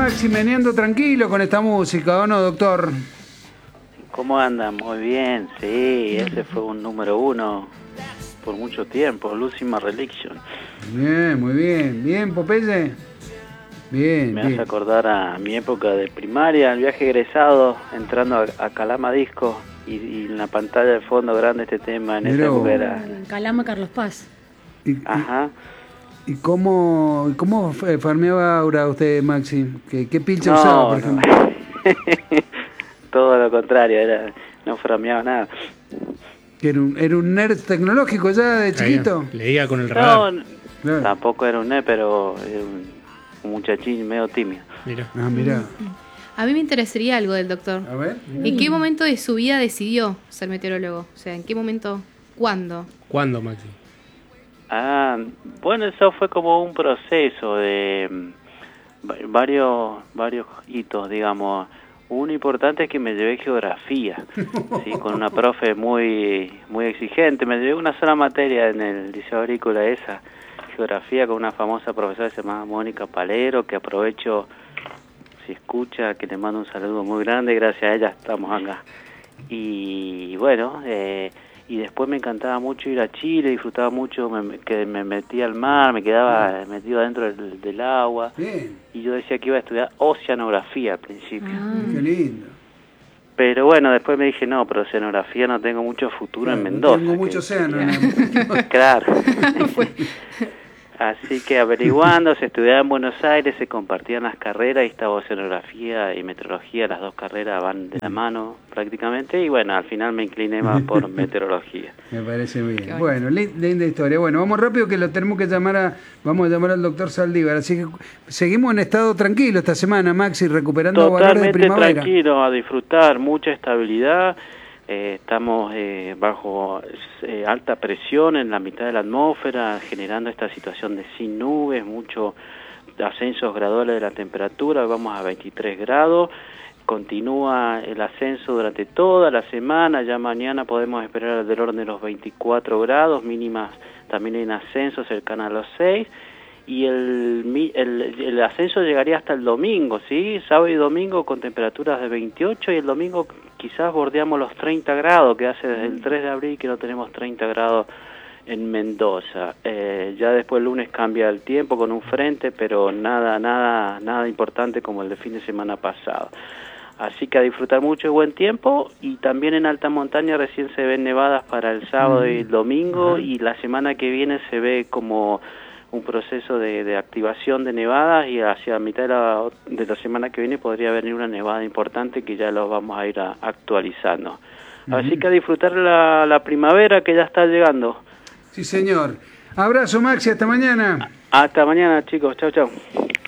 Maxi meneando tranquilo con esta música, ¿o no, doctor? ¿Cómo andan? Muy bien, sí, ese fue un número uno por mucho tiempo, Ultima Religion. Bien, muy bien. Bien, Popeye. Bien, Me bien. hace acordar a mi época de primaria, el viaje egresado, entrando a Calama Disco y en la pantalla de fondo grande este tema, en esa época era... Calama Carlos Paz. Ajá. ¿Y cómo farmeaba Aura usted, Maxi? ¿Qué pilcha usaba, por ejemplo? No. Todo lo contrario, no frameaba nada. ¿Era un nerd tecnológico ya de chiquito? Leía con el radar. No, Claro. tampoco era un nerd, pero era un muchachín medio tímido. Mira. Ah, mirá. A mí me interesaría algo del doctor. A ver. ¿En qué momento de su vida decidió ser meteorólogo? O sea, ¿en qué momento? ¿Cuándo? ¿Cuándo, Maxi? Bueno, eso fue como un proceso de varios hitos, digamos. Uno importante es que me llevé geografía, sí, con una profe muy exigente. Me llevé una sola materia en el liceo agrícola, esa geografía, con una famosa profesora que se llamaba Mónica Palero, que aprovecho, si escucha, que le mando un saludo muy grande. Gracias a ella estamos acá. Y bueno, y después me encantaba mucho ir a Chile, disfrutaba mucho, que me metía al mar, me quedaba metido adentro del agua. Bien. Y yo decía que iba a estudiar oceanografía al principio. Qué lindo. Pero bueno, después me dije, no, pero oceanografía no tengo mucho futuro en Mendoza. Tengo mucho océano. Claro. Así que averiguando, se estudiaba en Buenos Aires, se compartían las carreras y estaba oceanografía y meteorología, las dos carreras van de la mano prácticamente, y bueno, al final me incliné más por meteorología. Me parece bien. Bueno, linda historia. Bueno, vamos rápido que lo tenemos que vamos a llamar al doctor Saldívar, así que seguimos en estado tranquilo esta semana, Maxi, recuperando valores de primavera. Totalmente tranquilo, a disfrutar, mucha estabilidad. Estamos bajo alta presión en la mitad de la atmósfera, generando esta situación de sin nubes, muchos ascensos graduales de la temperatura, vamos a 23 grados, continúa el ascenso durante toda la semana, ya mañana podemos esperar del orden de los 24 grados, mínimas también en ascenso cercana a los 6, y el ascenso llegaría hasta el domingo, ¿sí? Sábado y domingo con temperaturas de 28, y el domingo quizás bordeamos los 30 grados, que hace desde el 3 de abril que no tenemos 30 grados en Mendoza. Ya después el lunes cambia el tiempo con un frente, pero nada importante como el de fin de semana pasado. Así que a disfrutar mucho de buen tiempo, y también en alta montaña recién se ven nevadas para el sábado y el domingo, y la semana que viene se ve como un proceso de activación de nevadas, y hacia mitad de la semana que viene podría venir una nevada importante que ya lo vamos a ir actualizando. Así que a disfrutar la primavera que ya está llegando. Sí, señor. Abrazo, Maxi, hasta mañana. Hasta mañana, chicos. Chau, chau.